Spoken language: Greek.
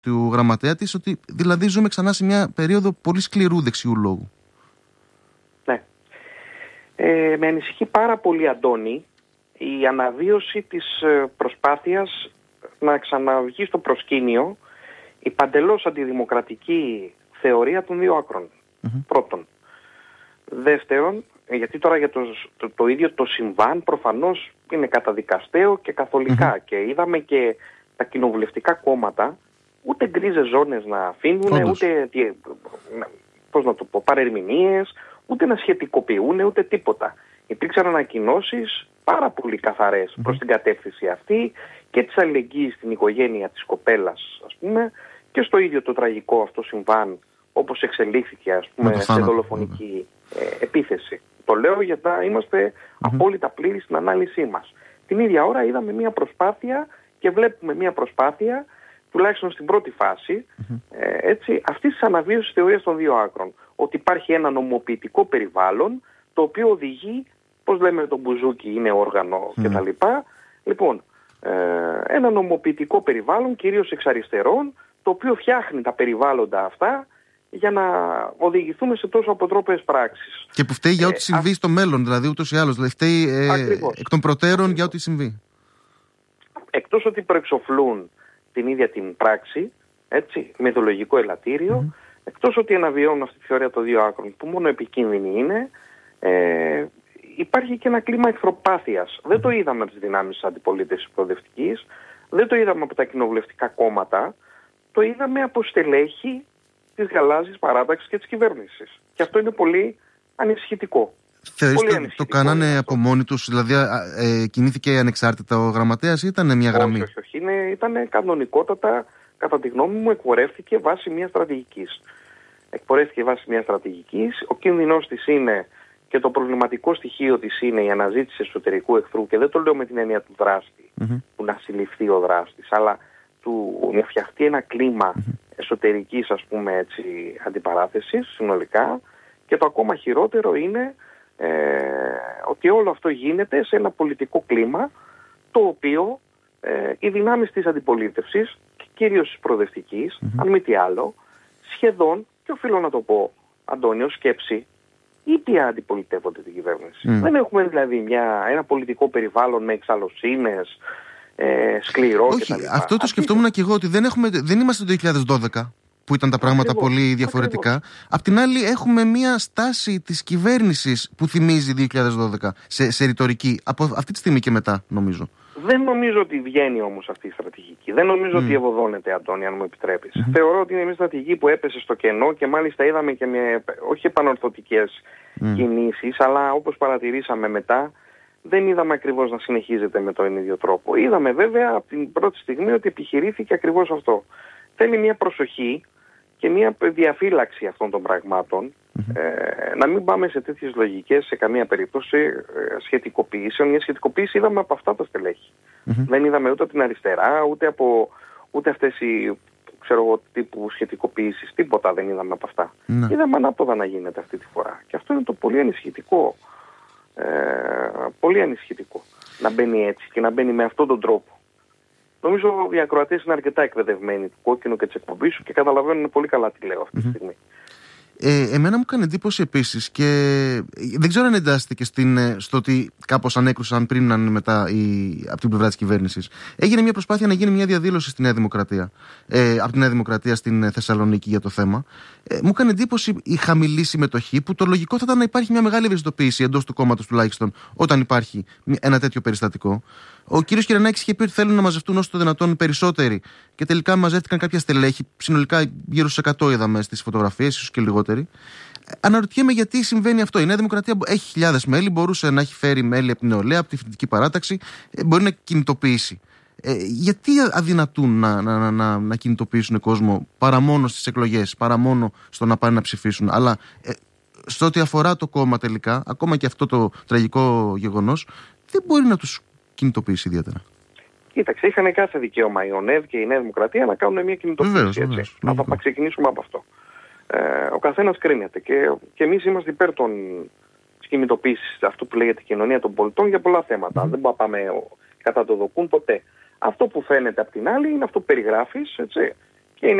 του γραμματέα της, ότι δηλαδή ζούμε ξανά σε μια περίοδο πολύ σκληρού δεξιού λόγου. Ναι. Με ανησυχεί πάρα πολύ, Αντώνη, η αναβίωση της προσπάθειας να ξαναβγεί στο προσκήνιο η παντελώς αντιδημοκρατική θεωρία των δύο άκρων. Πρώτον. Δεύτερον, γιατί τώρα για το ίδιο το συμβάν προφανώς είναι καταδικαστέο και καθολικά και είδαμε και τα κοινοβουλευτικά κόμματα ούτε γκρίζες ζώνες να αφήνουν, ούτε παρερμηνίες, ούτε να σχετικοποιούν, ούτε τίποτα. Υπήρξαν ανακοινώσεις πάρα πολύ καθαρές προς την κατεύθυνση αυτή και της αλληλεγγύης στην οικογένεια της κοπέλας, ας πούμε, και στο ίδιο το τραγικό αυτό συμβάν, όπως εξελίχθηκε, ας πούμε, σε δολοφονική επίθεση. Το λέω γιατί να είμαστε απόλυτα πλήρη στην ανάλυση μας. Την ίδια ώρα είδαμε μια προσπάθεια και βλέπουμε μια προσπάθεια, τουλάχιστον στην πρώτη φάση, αυτής της αναβίωσης θεωρίας των δύο άκρων. Ότι υπάρχει ένα νομοποιητικό περιβάλλον, το οποίο οδηγεί, πώς λέμε το μπουζούκι είναι όργανο κτλ. Λοιπόν, ένα νομοποιητικό περιβάλλον, κυρίως εξ αριστερών, το οποίο φτιάχνει τα περιβάλλοντα αυτά για να οδηγηθούμε σε τόσο αποτρόπαιες πράξεις. Και που φταίει για ό,τι συμβεί στο μέλλον, δηλαδή ούτως ή άλλως. Δηλαδή φταίει εκ των προτέρων για ό,τι συμβεί. Εκτός ότι προεξοφλούν την ίδια την πράξη, έτσι, με ιδεολογικό ελαττήριο, εκτός ότι αναβιώνουν αυτή τη θεωρία των δύο άκρων, που μόνο επικίνδυνη είναι, υπάρχει και ένα κλίμα εχθροπάθειας. Δεν το είδαμε από τις δυνάμεις της αντιπολίτευσης προοδευτικής, δεν το είδαμε από τα κοινοβουλευτικά κόμματα, το είδαμε από στελέχη της γαλάζιας παράταξης και της κυβέρνησης. Και αυτό είναι πολύ ανησυχητικό. Θεωρείς το κάνανε από μόνοι τους, δηλαδή κινήθηκε ανεξάρτητα ο γραμματέας ή ήταν μια γραμμή? Όχι. Ήταν κανονικότατα, κατά τη γνώμη μου, εκπορεύτηκε βάσει μιας στρατηγικής. Ο κίνδυνος της είναι και το προβληματικό στοιχείο της είναι η αναζήτηση εσωτερικού εχθρού, και δεν το λέω με την έννοια του δράστη, που να συλληφθεί ο δράστης, αλλά να φτιαχτεί ένα κλίμα εσωτερικής, ας πούμε έτσι, αντιπαράθεσης συνολικά, και το ακόμα χειρότερο είναι ότι όλο αυτό γίνεται σε ένα πολιτικό κλίμα το οποίο οι δυνάμεις της αντιπολίτευσης και κυρίως της προοδευτικής, αν μη τι άλλο, σχεδόν, και οφείλω να το πω, Αντώνιο, σκέψη, ήδη αντιπολιτεύονται την κυβέρνηση. Δεν έχουμε δηλαδή ένα πολιτικό περιβάλλον με εξαλλοσύνες, σκληρό κτλ. Όχι, αυτό το σκεφτόμουν και εγώ, ότι δεν είμαστε το 2012 που ήταν τα πράγματα πολύ διαφορετικά. Απ' την άλλη έχουμε μια στάση της κυβέρνησης που θυμίζει 2012 σε ρητορική, από αυτή τη στιγμή και μετά, νομίζω. Δεν νομίζω ότι βγαίνει όμως αυτή η στρατηγική. Δεν νομίζω ότι ευωδώνεται, Αντώνη, αν μου επιτρέπεις. Θεωρώ ότι είναι μια στρατηγική που έπεσε στο κενό και μάλιστα είδαμε και με όχι επανορθωτικές κινήσεις, αλλά όπως παρατηρήσαμε μετά, δεν είδαμε ακριβώς να συνεχίζεται με τον ίδιο τρόπο. Είδαμε βέβαια από την πρώτη στιγμή ότι επιχειρήθηκε ακριβώς αυτό. Θέλει μια προσοχή και μια διαφύλαξη αυτών των πραγμάτων, να μην πάμε σε τέτοιες λογικές σε καμία περίπτωση σχετικοποιήσεων. Μια σχετικοποίηση είδαμε από αυτά τα στελέχη. Δεν είδαμε ούτε από την αριστερά, ούτε αυτές οι τύπου σχετικοποίησεις, τίποτα δεν είδαμε από αυτά. Είδαμε ανάποδα να γίνεται αυτή τη φορά. Και αυτό είναι το πολύ ανησυχητικό. Πολύ ανησυχητικό να μπαίνει έτσι και να μπαίνει με αυτόν τον τρόπο. Νομίζω οι ακροατές είναι αρκετά εκπαιδευμένοι του κόκκινου και της εκπομπής σου και καταλαβαίνουν πολύ καλά τι λέω αυτή τη στιγμή. Εμένα μου έκανε εντύπωση επίσης, και δεν ξέρω αν εντάσσεται και στο ότι κάπως ανέκρουσαν πριν μετά από την πλευρά της κυβέρνησης. Έγινε μια προσπάθεια να γίνει μια διαδήλωση στη Νέα Δημοκρατία, από τη Νέα Δημοκρατία στην Θεσσαλονίκη για το θέμα. Μου έκανε εντύπωση η χαμηλή συμμετοχή, που το λογικό θα ήταν να υπάρχει μια μεγάλη ευαισθητοποίηση εντός του κόμματος τουλάχιστον όταν υπάρχει ένα τέτοιο περιστατικό. Ο κύριος Κυρενάκης είχε πει ότι θέλουν να μαζευτούν όσο το δυνατόν περισσότεροι, και τελικά μαζεύτηκαν κάποια στελέχη, συνολικά γύρω στους 100 είδαμε στις φωτογραφίες, ίσως και λιγότεροι. Αναρωτιέμαι γιατί συμβαίνει αυτό. Η Νέα Δημοκρατία έχει χιλιάδες μέλη, μπορούσε να έχει φέρει μέλη από την νεολαία, από τη φοιτητική παράταξη, μπορεί να κινητοποιήσει. Γιατί αδυνατούν να κινητοποιήσουν κόσμο παρά μόνο στις εκλογές, παρά μόνο στο να πάνε να ψηφίσουν, αλλά σε ό,τι αφορά το κόμμα τελικά, ακόμα και αυτό το τραγικό γεγονός, δεν μπορεί να τους κινητοποιήσει ιδιαίτερα? Κοίταξε, είχαν κάθε δικαίωμα η ΟΝΕΔ και η Νέα Δημοκρατία να κάνουν μια κινητοποίηση. Βεβαίως. Θα ξεκινήσουμε από αυτό. Ο καθένας κρίνεται και εμείς είμαστε υπέρ της κινητοποίησης αυτού που λέγεται κοινωνία των πολιτών για πολλά θέματα. Δεν πάμε κατά το δοκούν ποτέ. Αυτό που φαίνεται απ' την άλλη είναι αυτό που περιγράφεις, έτσι.